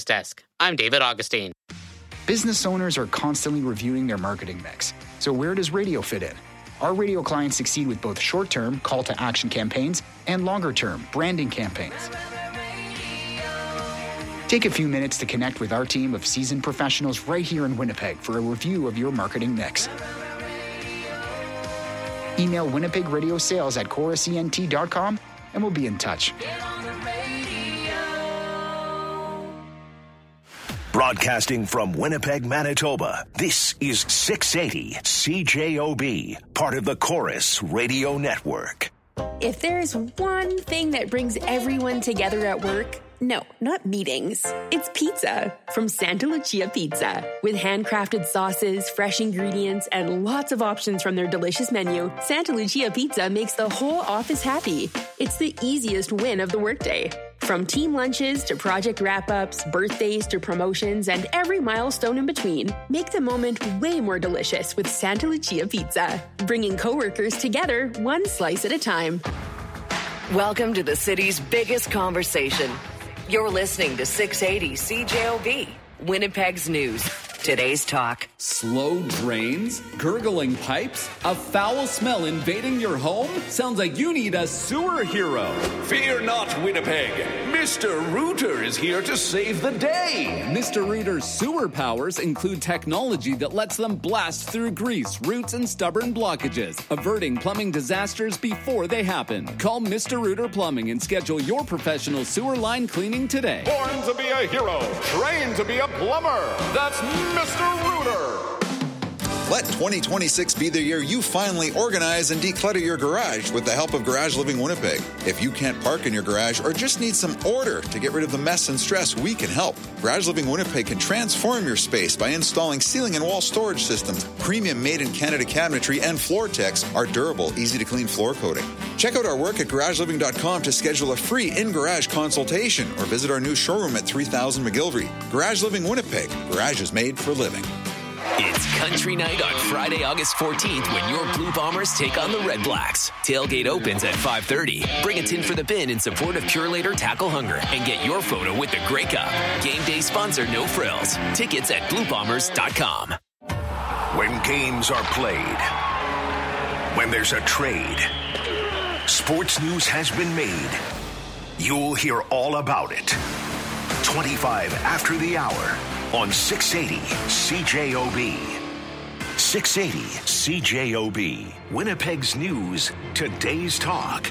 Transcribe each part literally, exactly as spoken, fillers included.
Desk. I'm David Augustine. Business owners are constantly reviewing their marketing mix. So where does radio fit in? Our radio clients succeed with both short-term call-to-action campaigns and longer-term branding campaigns. Take a few minutes to connect with our team of seasoned professionals right here in Winnipeg for a review of your marketing mix. Email Winnipeg Radio Sales at chorus E N T dot com and we'll be in touch. Broadcasting from Winnipeg, Manitoba, this is six eighty C J O B, part of the Chorus Radio Network. If there's one thing that brings everyone together at work, no, not meetings. It's pizza from Santa Lucia Pizza. With handcrafted sauces, fresh ingredients, and lots of options from their delicious menu, Santa Lucia Pizza makes the whole office happy. It's the easiest win of the workday. From team lunches to project wrap-ups, birthdays to promotions, and every milestone in between, make the moment way more delicious with Santa Lucia Pizza. Bringing coworkers together one slice at a time. Welcome to the city's biggest conversation. You're listening to six eighty C J O B, Winnipeg's news. Today's talk. Slow drains? Gurgling pipes? A foul smell invading your home? Sounds like you need a sewer hero. Fear not, Winnipeg. Mister Rooter is here to save the day. Mister Rooter's sewer powers include technology that lets them blast through grease, roots, and stubborn blockages, averting plumbing disasters before they happen. Call Mister Rooter Plumbing and schedule your professional sewer line cleaning today. Born to be a hero, trained to be a plumber. That's Mister Rooter. Let twenty twenty-six be the year you finally organize and declutter your garage with the help of Garage Living Winnipeg. If you can't park in your garage or just need some order to get rid of the mess and stress, we can help. Garage Living Winnipeg can transform your space by installing ceiling and wall storage systems, premium made-in-Canada cabinetry, and FloorTex, our durable, easy-to-clean floor coating. Check out our work at garage living dot com to schedule a free in-garage consultation or visit our new showroom at three thousand McGilvery. Garage Living Winnipeg. Garage is made for living. It's Country Night on Friday, August fourteenth when your Blue Bombers take on the Red Blacks. Tailgate opens at five thirty. Bring a tin for the bin in support of Purelator Tackle Hunger and get your photo with the Grey Cup. Game day sponsor No Frills. Tickets at blue bombers dot com. When games are played, when there's a trade, sports news has been made. You'll hear all about it. twenty-five after the hour on six eighty C J O B. six eighty C J O B. Winnipeg's news, today's talk.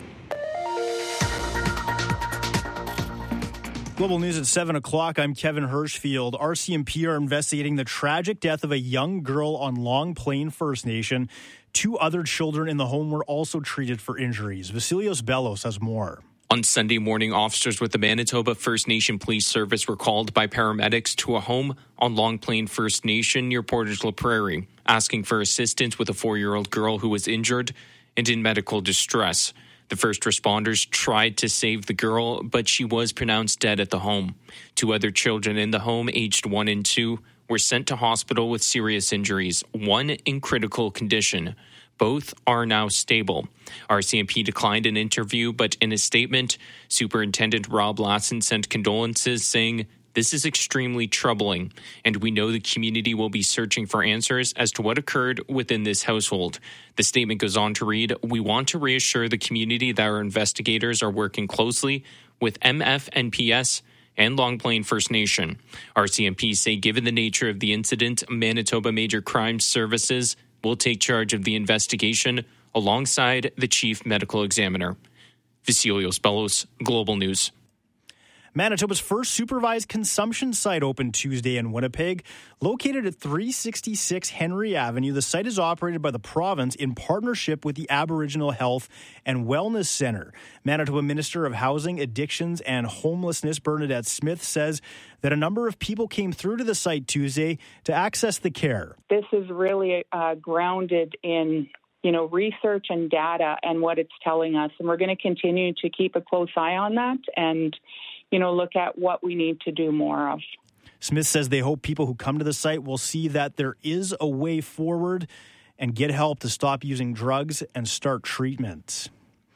Global News at seven o'clock. I'm Kevin Hirschfield. R C M P are investigating the tragic death of a young girl on Long Plain First Nation. Two other children in the home were also treated for injuries. Vasilios Bellos has more. On Sunday morning, officers with the Manitoba First Nation Police Service were called by paramedics to a home on Long Plain First Nation near Portage La Prairie, asking for assistance with a four-year-old girl who was injured and in medical distress. The first responders tried to save the girl, but she was pronounced dead at the home. Two other children in the home, aged one and two, were sent to hospital with serious injuries, one in critical condition. Both are now stable. R C M P declined an interview, but in a statement, Superintendent Rob Lasson sent condolences, saying, "This is extremely troubling, and we know the community will be searching for answers as to what occurred within this household." The statement goes on to read, "We want to reassure the community that our investigators are working closely with M F N P S and Long Plain First Nation." R C M P say given the nature of the incident, Manitoba Major Crimes Services will take charge of the investigation alongside the Chief Medical Examiner. Vasilios Bellos, Global News. Manitoba's first supervised consumption site opened Tuesday in Winnipeg. Located at three sixty-six Henry Avenue, the site is operated by the province in partnership with the Aboriginal Health and Wellness Centre. Manitoba Minister of Housing, Addictions and Homelessness, Bernadette Smith, says that a number of people came through to the site Tuesday to access the care. This is really uh, grounded in you know, research and data and what it's telling us. And we're going to continue to keep a close eye on that and, you know, look at what we need to do more of. Smith says they hope people who come to the site will see that there is a way forward and get help to stop using drugs and start treatment.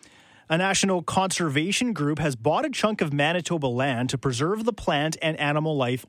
A national conservation group has bought a chunk of Manitoba land to preserve the plant and animal life